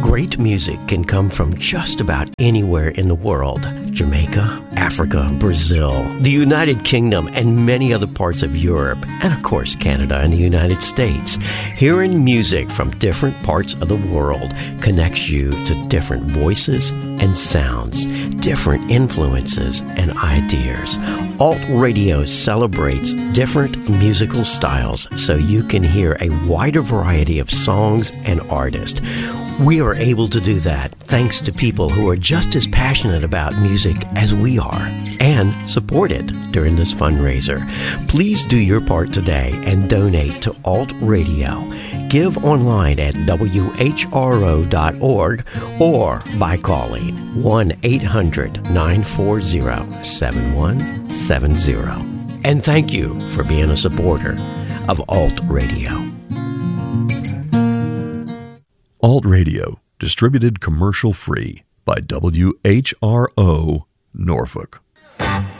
Great music can come from just about anywhere in the world. Jamaica, Africa, Brazil, the United Kingdom, and many other parts of Europe, and of course Canada and the United States. Hearing music from different parts of the world connects you to different voices and sounds, different influences and ideas. Alt Radio celebrates different musical styles so you can hear a wider variety of songs and artists. We are able to do that thanks to people who are just as passionate about music as we are and support it during this fundraiser. Please do your part today and donate to Alt Radio. Give online at whro.org or by calling 1-800-940-7170. And thank you for being a supporter of Alt Radio. Alt Radio, distributed commercial-free by WHRO, Norfolk.